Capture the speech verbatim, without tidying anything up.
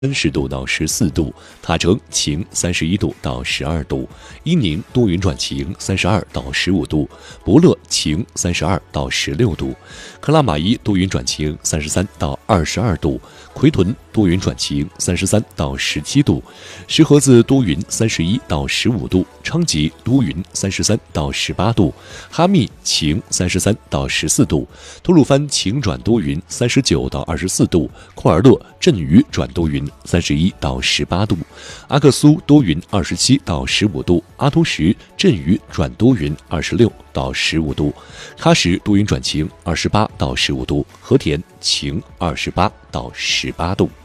三十度到十四度，塔城晴三十一度到十二度，伊宁多云转晴三十二到十五度，博乐晴三十二到十六度，克拉玛依多云转晴三十三到二十二度，奎屯多云转晴三十三到十七度，石河子多云三十一到十五度，昌吉多云三十三到十八度，哈密晴三十三到十四度，吐鲁番晴转多云三十九到二十四度，库尔勒阵雨转多云三十一到十八度，阿克苏多云二十七到十五度，阿图什阵雨转多云二十六到十五度，喀什多云转晴二十八到十五度，和田晴二十八到十八度。